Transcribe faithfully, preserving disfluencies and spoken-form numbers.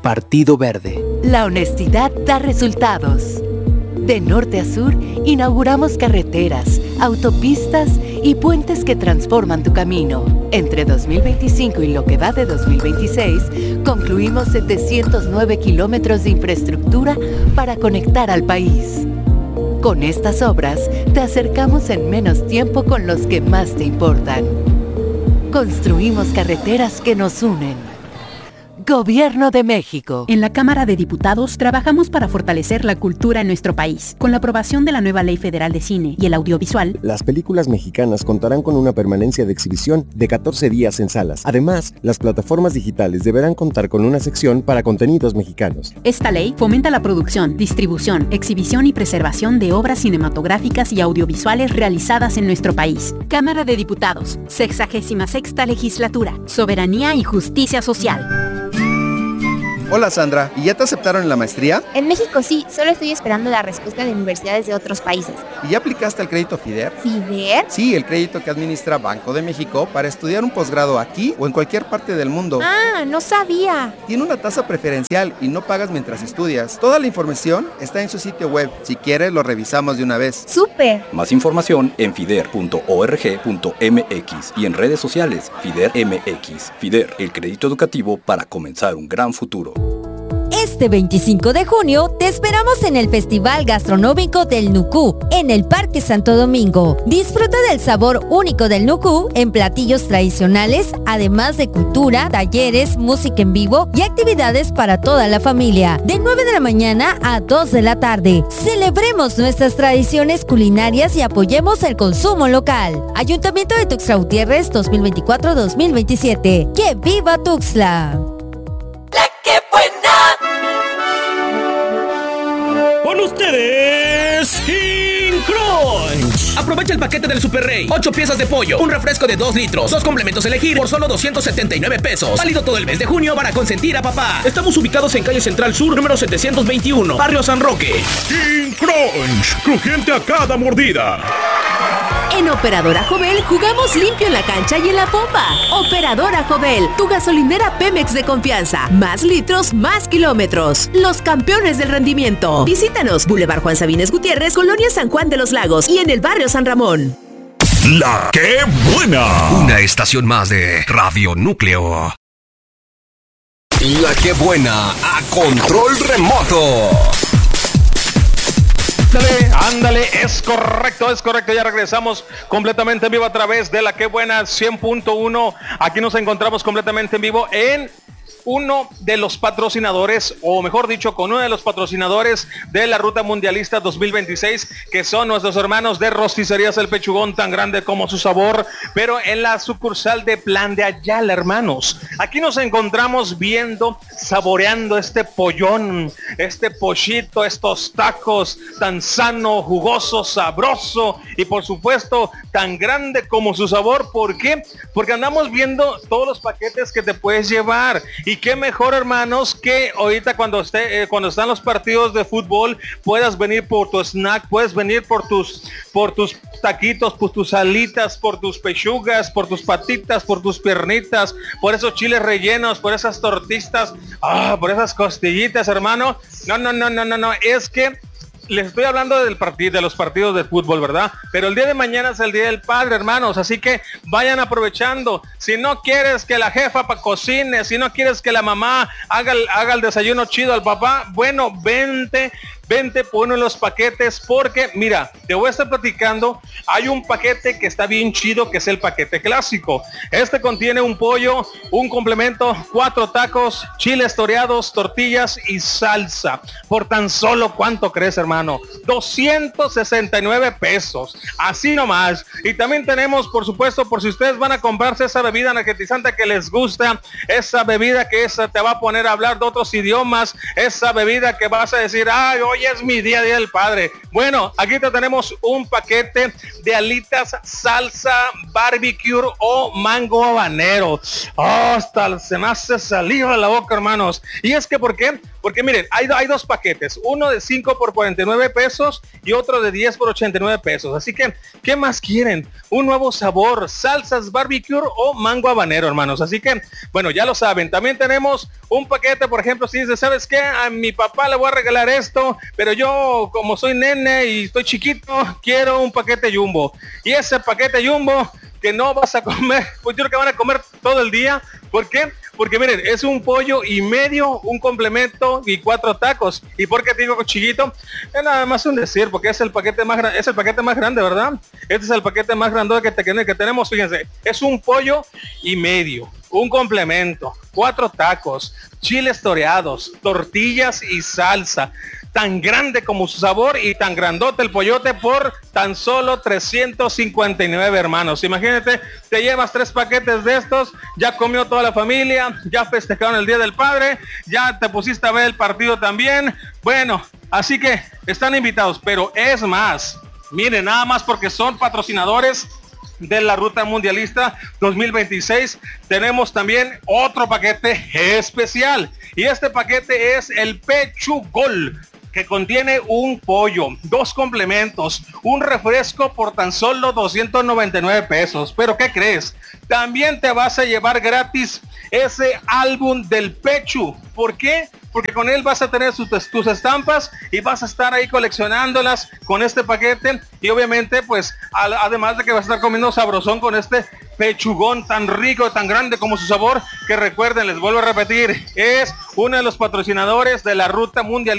Partido Verde. La honestidad da resultados. De norte a sur, inauguramos carreteras, autopistas y puentes que transforman tu camino. Entre dos mil veinticinco y lo que va de dos mil veintiséis, concluimos setecientos nueve kilómetros de infraestructura para conectar al país. Con estas obras, te acercamos en menos tiempo con los que más te importan. Construimos carreteras que nos unen. Gobierno de México. En la Cámara de Diputados trabajamos para fortalecer la cultura en nuestro país. Con la aprobación de la nueva Ley Federal de Cine y el Audiovisual, las películas mexicanas contarán con una permanencia de exhibición de catorce días en salas. Además, las plataformas digitales deberán contar con una sección para contenidos mexicanos. Esta ley fomenta la producción, distribución, exhibición y preservación de obras cinematográficas y audiovisuales realizadas en nuestro país. Cámara de Diputados, sexagésima sexta Legislatura, Soberanía y Justicia Social. Hola Sandra, ¿y ya te aceptaron en la maestría? En México sí, solo estoy esperando la respuesta de universidades de otros países. ¿Y ya aplicaste al crédito FIDER? ¿FIDER? Sí, el crédito que administra Banco de México para estudiar un posgrado aquí o en cualquier parte del mundo. Ah, no sabía. Tiene una tasa preferencial y no pagas mientras estudias. Toda la información está en su sitio web. Si quieres, lo revisamos de una vez. ¡Súper! Más información en fider punto org punto m x y en redes sociales FIDER M X. FIDER, el crédito educativo para comenzar un gran futuro. Este veinticinco de junio te esperamos en el Festival Gastronómico del Nucú, en el Parque Santo Domingo. Disfruta del sabor único del Nucú en platillos tradicionales, además de cultura, talleres, música en vivo y actividades para toda la familia. De nueve de la mañana a dos de la tarde. Celebremos nuestras tradiciones culinarias y apoyemos el consumo local. Ayuntamiento de Tuxtla Gutiérrez dos mil veinticuatro dos mil veintisiete. ¡Que viva Tuxtla! Con ustedes, King Crunch. Aprovecha el paquete del Super Rey. ocho piezas de pollo, un refresco de dos litros, dos complementos a elegir por solo doscientos setenta y nueve pesos. Válido todo el mes de junio para consentir a papá. Estamos ubicados en calle Central Sur, número setecientos veintiuno, Barrio San Roque. King Crunch, crujiente a cada mordida. En Operadora Jovel jugamos limpio en la cancha y en la pompa. Operadora Jovel, tu gasolinera Pemex de confianza. Más litros, más kilómetros. Los campeones del rendimiento. Visítanos, Boulevard Juan Sabines Gutiérrez, Colonia San Juan de los Lagos y en el barrio San Ramón. La que buena. Una estación más de Radio Núcleo. La que buena a control remoto. Ándale, ándale, es correcto, es correcto, ya regresamos completamente en vivo a través de la que buena cien punto uno. Aquí nos encontramos completamente en vivo en uno de los patrocinadores, o mejor dicho, con uno de los patrocinadores de la Ruta Mundialista dos mil veintiséis, que son nuestros hermanos de Rosticerías El Pechugón, tan grande como su sabor, pero en la sucursal de Plan de Ayala, hermanos. Aquí nos encontramos viendo, saboreando este pollón, este pollito, estos tacos tan sano, jugoso, sabroso y por supuesto tan grande como su sabor. ¿Por qué? Porque andamos viendo todos los paquetes que te puedes llevar. Y qué mejor, hermanos, que ahorita cuando esté, eh, cuando están los partidos de fútbol, puedas venir por tu snack, puedes venir por tus, por tus taquitos, por tus alitas, por tus pechugas, por tus patitas, por tus piernitas, por esos chiles rellenos, por esas tortistas, ah, por esas costillitas, hermano. No, no, no, no, no, no, es que les estoy hablando del partido, de los partidos de fútbol, ¿verdad? Pero el día de mañana es el Día del Padre, hermanos, así que vayan aprovechando. Si no quieres que la jefa pa cocine, si no quieres que la mamá haga el, haga el desayuno chido al papá, bueno, vente, vente por uno de los paquetes, porque mira, te voy a estar platicando, hay un paquete que está bien chido, que es el paquete clásico. Este contiene un pollo, un complemento, cuatro tacos, chiles toreados, tortillas y salsa. Por tan solo, ¿cuánto crees, hermano? doscientos sesenta y nueve pesos, así nomás. Y también tenemos, por supuesto, por si ustedes van a comprarse esa bebida energetizante que les gusta, esa bebida que esa te va a poner a hablar de otros idiomas, esa bebida que vas a decir, ay, hoy es mi día, día del padre. Bueno, aquí te tenemos un paquete de alitas salsa barbecue o mango habanero. Oh, hasta se me hace saliva de la boca, hermanos. Y es que, ¿por qué? Porque miren, hay, hay dos paquetes, uno de cinco por cuarenta y nueve pesos y otro de diez por ochenta y nueve pesos. Así que, ¿qué más quieren? Un nuevo sabor, salsas barbecue o mango habanero, hermanos. Así que, bueno, ya lo saben. También tenemos un paquete, por ejemplo, si dice, ¿sabes qué? A mi papá le voy a regalar esto, pero yo, como soy nene y estoy chiquito, quiero un paquete Jumbo. Y ese paquete Jumbo que no vas a comer, pues yo creo que van a comer todo el día. ¿Por qué? Porque miren, es un pollo y medio, un complemento y cuatro tacos. ¿Y por qué te digo chiquito? Es nada más un decir, porque es el paquete más grande, es el paquete más grande, ¿verdad? Este es el paquete más grande que, te, que tenemos, fíjense. Es un pollo y medio, un complemento, cuatro tacos, chiles toreados, tortillas y salsa. Tan grande como su sabor y tan grandote el pollote por tan solo trescientos cincuenta y nueve, hermanos. Imagínate, te llevas tres paquetes de estos, ya comió toda la familia, ya festejaron el Día del Padre, ya te pusiste a ver el partido también. Bueno, así que están invitados, pero es más, miren, nada más porque son patrocinadores de la Ruta Mundialista dos mil veintiséis, tenemos también otro paquete especial. Y este paquete es el Pechugol, que contiene un pollo, dos complementos, un refresco por tan solo doscientos noventa y nueve pesos. Pero ¿qué crees? También te vas a llevar gratis ese álbum del Pechu. ¿Por qué? Porque con él vas a tener sus, tus estampas y vas a estar ahí coleccionándolas con este paquete. Y obviamente, pues, al, además de que vas a estar comiendo sabrosón con este pechugón tan rico, tan grande como su sabor, que recuerden, les vuelvo a repetir, es uno de los patrocinadores de la Ruta Mundial